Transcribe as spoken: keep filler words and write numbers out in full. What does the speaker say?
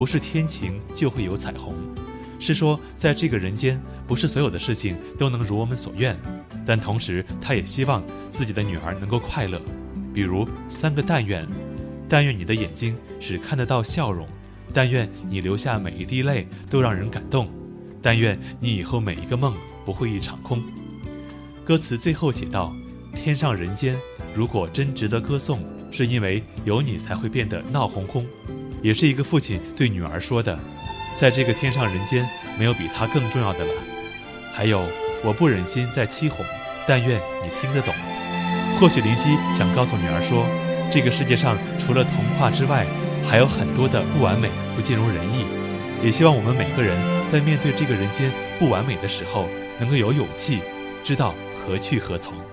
不是天晴就会有彩虹，是说在这个人间，不是所有的事情都能如我们所愿，但同时他也希望自己的女儿能够快乐。比如三个但愿：但愿你的眼睛只看得到笑容，但愿你流下每一滴泪都让人感动，但愿你以后每一个梦不会一场空。歌词最后写道：天上人间，如果真值得歌颂，是因为有你才会变得闹哄哄。也是一个父亲对女儿说的，在这个天上人间，没有比他更重要的了。还有，我不忍心再凄哄，但愿你听得懂。或许林夕想告诉女儿说，这个世界上除了童话之外，还有很多的不完美，不尽如人意。也希望我们每个人在面对这个人间不完美的时候，能够有勇气，知道何去何从。